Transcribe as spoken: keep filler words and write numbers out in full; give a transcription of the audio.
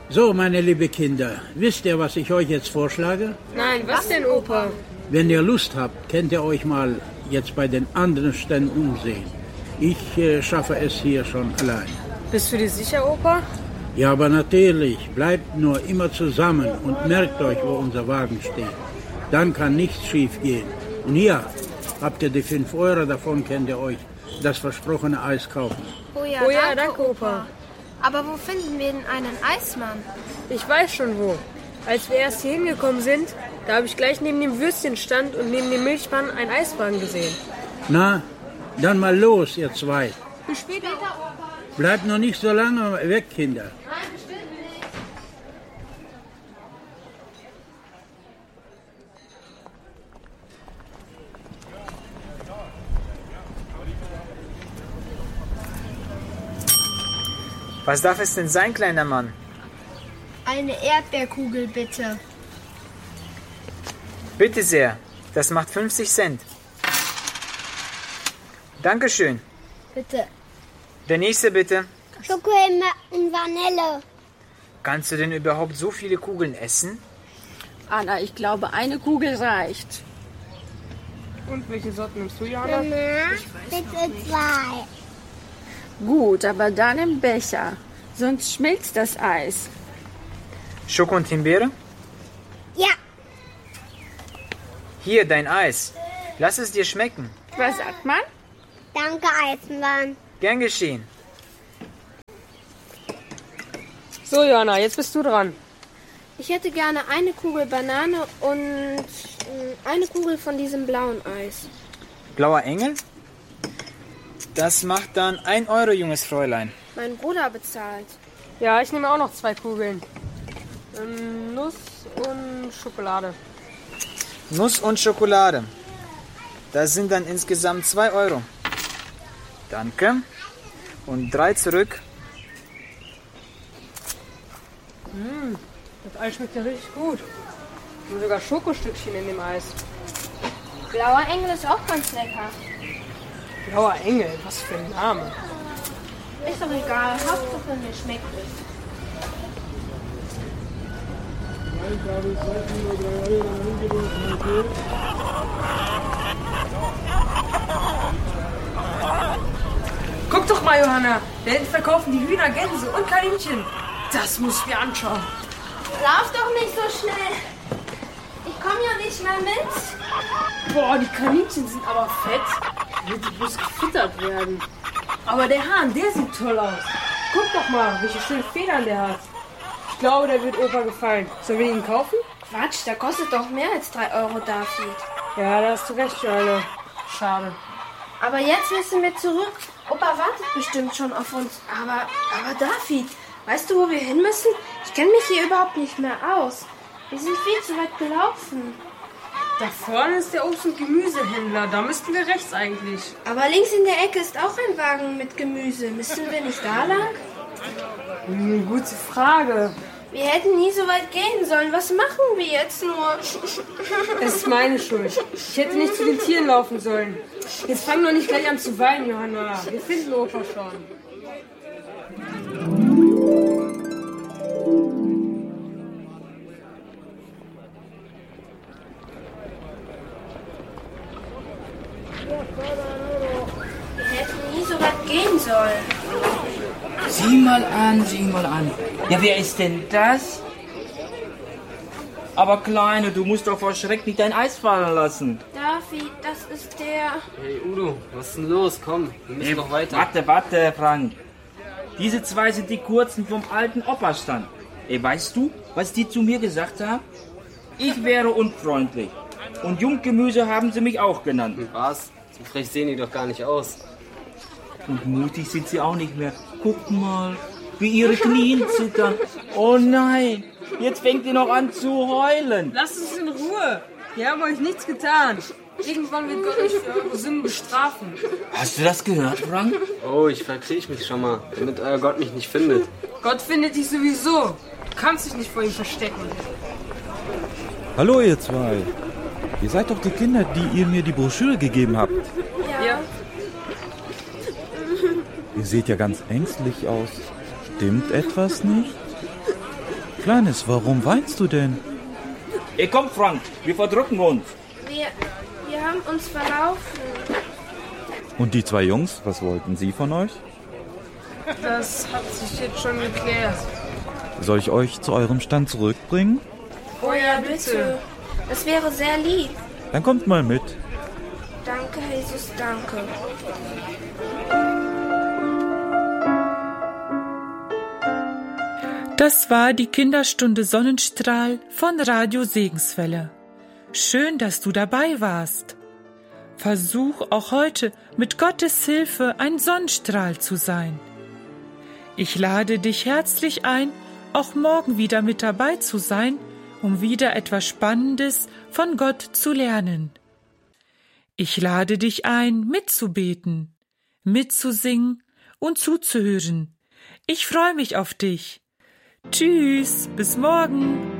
So, meine liebe Kinder, wisst ihr, was ich euch jetzt vorschlage? Nein, was denn, Opa? Wenn ihr Lust habt, könnt ihr euch mal jetzt bei den anderen Ständen umsehen. Ich äh, schaffe es hier schon allein. Bist du dir sicher, Opa? Ja, aber natürlich. Bleibt nur immer zusammen und merkt euch, wo unser Wagen steht. Dann kann nichts schief gehen. Und hier habt ihr die fünf Euro, davon könnt ihr euch das versprochene Eis kaufen. Oh ja, Oh ja, danke, danke, Opa. Aber wo finden wir denn einen Eismann? Ich weiß schon wo. Als wir erst hier hingekommen sind, da habe ich gleich neben dem Würstchenstand und neben dem Milchmann einen Eiswagen gesehen. Na, dann mal los, ihr zwei. Bis später, Opa. Bleibt noch nicht so lange weg, Kinder. Nein, bestimmt nicht. Was darf es denn sein, kleiner Mann? Eine Erdbeerkugel, bitte. Bitte sehr, das macht fünfzig Cent. Dankeschön. Bitte. Der nächste bitte. Schokolade und Vanille. Kannst du denn überhaupt so viele Kugeln essen? Anna, ich glaube, eine Kugel reicht. Und welche Sorten nimmst du, Johanna? Mama, bitte zwei. Gut, aber dann im Becher. Sonst schmilzt das Eis. Schoko und Himbeere? Ja, Hier, dein Eis. Lass es dir schmecken. Was sagt man? danke Eisenbahn. Gern geschehen. So, Johanna, jetzt bist du dran. Ich hätte gerne eine Kugel Banane und äh, eine Kugel von diesem blauen Eis. Blauer Engel? Das macht dann ein Euro, junges Fräulein. Mein Bruder bezahlt. Ja, ich nehme auch noch zwei Kugeln. Ähm, Nuss und Schokolade. Nuss und Schokolade. Das sind dann insgesamt zwei Euro. Danke. Und drei zurück. Mmh, das Eis schmeckt ja richtig gut. Und sogar Schokostückchen in dem Eis. Blauer Engel ist auch ganz lecker. Blauer Engel, was für ein Name. Ist doch egal, Hauptsache mir schmeckt es. Guck doch mal, Johanna. Da hinten verkaufen die Hühner, Gänse und Kaninchen. Das muss ich mir anschauen. Lauf doch nicht so schnell. Ich komme ja nicht mehr mit. Boah, die Kaninchen sind aber fett. Wird die bloß gefüttert werden. Aber der Hahn, der sieht toll aus. Guck doch mal, welche schönen Federn der hat. Ich glaube, der wird Opa gefallen. Sollen wir ihn kaufen? Quatsch, der kostet doch mehr als drei Euro, David. Ja, da hast du recht, Johanna. Schade. Aber jetzt müssen wir zurück. Opa wartet bestimmt schon auf uns. Aber, aber David, weißt du, wo wir hin müssen? Ich kenne mich hier überhaupt nicht mehr aus. Wir sind viel zu weit gelaufen. Da vorne ist der Obst- und Gemüsehändler. Da müssten wir rechts eigentlich. Aber links in der Ecke ist auch ein Wagen mit Gemüse. Müssen wir nicht da lang? Hm, gute Frage. Wir hätten nie so weit gehen sollen. Was machen wir jetzt nur? Es ist meine Schuld. Ich hätte nicht zu den Tieren laufen sollen. Jetzt fang doch nicht gleich an zu weinen, Johanna. Wir finden Opa schon. Wir hätten nie so weit gehen sollen. Sieh mal an, sieh mal an. Ja, wer ist denn das? Aber Kleine, du musst doch vor Schreck nicht dein Eis fallen lassen. David, das ist der... Hey Udo, was ist denn los? Komm, wir müssen Hey, noch weiter. Warte, warte, Frank. Diese zwei sind die Kurzen vom alten Opa-Stand. Ey, weißt du, was die zu mir gesagt haben? Ich wäre unfreundlich. Und Junggemüse haben sie mich auch genannt. Was? So frech sehen die doch gar nicht aus. Und mutig sind sie auch nicht mehr. Guck mal, wie ihre Knien zittern. Oh nein, jetzt fängt ihr noch an zu heulen. Lasst uns in Ruhe. Wir haben euch nichts getan. Irgendwann wird Gott euch für eure Sünden bestrafen. Hast du das gehört, Frank? Oh, ich verkriech mich schon mal, damit euer Gott mich nicht findet. Gott findet dich sowieso. Du kannst dich nicht vor ihm verstecken. Hallo ihr zwei. Ihr seid doch die Kinder, die ihr mir die Broschüre gegeben habt. Ja. Ihr seht ja ganz ängstlich aus. Stimmt etwas nicht? Kleines, warum weinst du denn? Ey, komm, Frank, wir verdrücken uns. Wir, wir haben uns verlaufen. Und die zwei Jungs, was wollten sie von euch? Das hat sich jetzt schon geklärt. Soll ich euch zu eurem Stand zurückbringen? Oh ja, bitte. Das wäre sehr lieb. Dann kommt mal mit. Danke, Jesus, danke. Das war die Kinderstunde Sonnenstrahl von Radio Segenswelle. Schön, dass du dabei warst. Versuch auch heute mit Gottes Hilfe ein Sonnenstrahl zu sein. Ich lade dich herzlich ein, auch morgen wieder mit dabei zu sein, um wieder etwas Spannendes von Gott zu lernen. Ich lade dich ein, mitzubeten, mitzusingen und zuzuhören. Ich freue mich auf dich. Tschüss, bis morgen.